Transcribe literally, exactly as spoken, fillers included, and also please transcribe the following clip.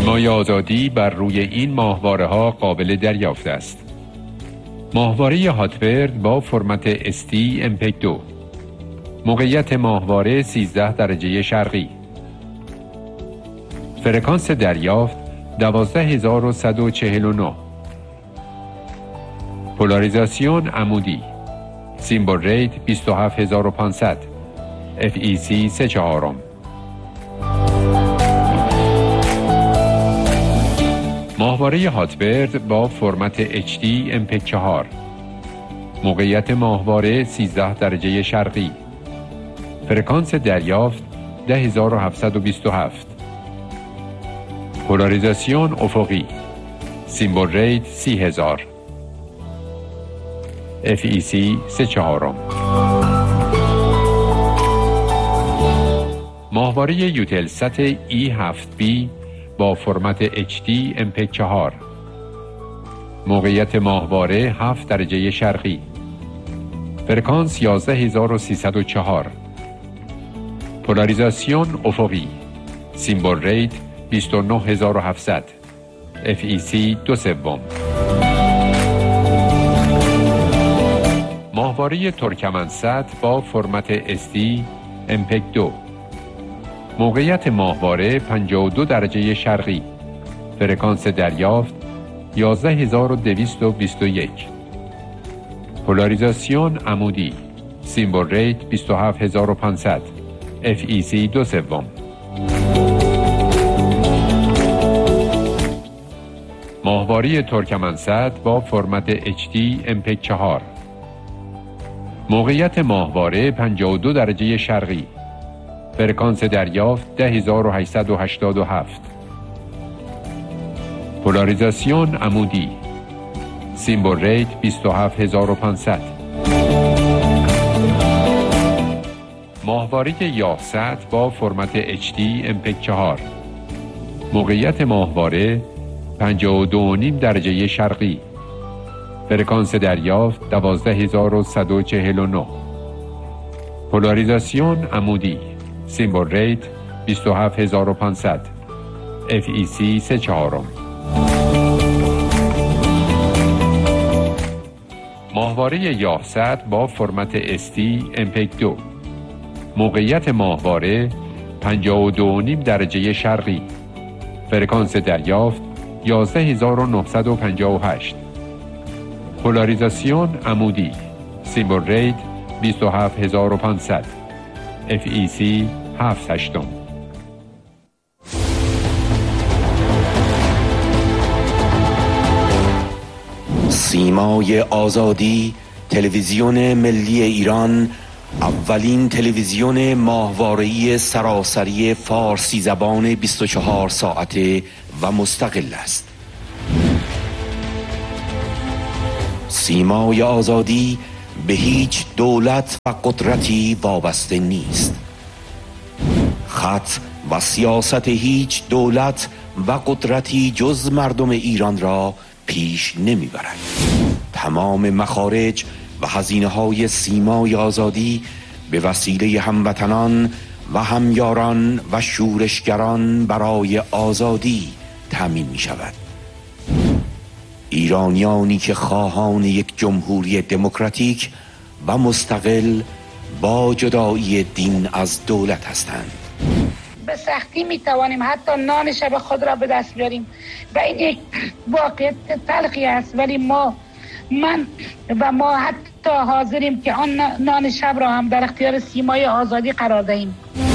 سیمای آزادی بر روی این ماهواره ها قابل دریافت است. ماهواره هاتبرد با فرمت اس تی ام پی دو. موقعیت ماهواره سیزده درجه شرقی. فرکانس دریافت دوازده هزار و صد و چهل و نه. پولاریزاسیون عمودی. سیمبل ریت بیست و هفت هزار و پانصد. اف ای سی سه چهارم. ماهواره هاتبرد با فرمت اچ دی ام پی چهار. موقعیت ماهواره سیزده درجه شرقی. فرکانس دریافت ده هزار و هفتصد و بیست و هفت. پولاریزاسیون افقی. سیمبل ریت سی هزار. اف ای سی سه چهارم. ماهواره یوتلست ای هفت بی با فرمت اچ دی ام پی چهار. موقعیت ماهواره هفت درجه شرقی. فرکانس یازده هزار و سیصد و چهار. پولاریزاسیون افقی. سیمبل ریت بیست و نه هزار و هفتصد. اف ای سی دو سوم. ماهواره ترکمنست با فرمت اس تی ام پی دو. موقعیت ماهواره پنجاه و دو درجه شرقی. فرکانس دریافت یازده هزار و دویست و بیست و یک. پولاریزاسیون عمودی. سیمبل ریت بیست و هفت هزار و پانصد. اف ای سی دو سوم. ماهواره ترکمنست با فرمت اچ دی ام پی چهار. موقعیت ماهواره پنجاه و دو درجه شرقی. فرکانس دریافت ده هزار و هشتصد و هشتاد و هفت. پولاریزاسیون عمودی. سیمبل ریت بیست و هفت هزار و پانصد. ماهواره یاهصد با فرمت اچ دی ام پی چهار. موقعیت ماهواره پنجاه و دو و نیم درجه شرقی. فرکانس دریافت دوازده هزار و صد و چهل و نه. پولاریزاسیون عمودی. سیمبل ریت بیست و هفت هزار و پانصد. اف ای سی سه چهارم. ماهواره یاهصد با فرمت اس تی ام پی دو. موقعیت ماهواره پنجاه و دو و نیم درجه شرقی. فرکانس دریافت یازده هزار و نهصد و پنجاه و هشت. پولاریزاسیون عمودی. سیمبل ریت بیست و هفت هزار و پانصد. اف ای سی هفت هشتم. سیمای آزادی، تلویزیون ملی ایران، اولین تلویزیون ماهواره‌ای سراسری فارسی زبان بیست و چهار ساعته و مستقل است. سیمای آزادی به هیچ دولت و قدرتی وابسته نیست. خط و سیاست هیچ دولت و قدرتی جز مردم ایران را پیش نمیبرد. تمام مخارج و هزینه های سیمای آزادی به وسیله هموطنان و همیاران و شورشگران برای آزادی تامین می شود. ایرانیانی که خواهان یک جمهوری دموکراتیک و مستقل با جدایی دین از دولت هستند. به سختی می توانیم حتی نان شب خود را به دست بیاریم و این یک واقعیت تلخی است، ولی ما من و ما حتی حاضریم که آن نان شب را هم در اختیار سیمای آزادی قرار دهیم.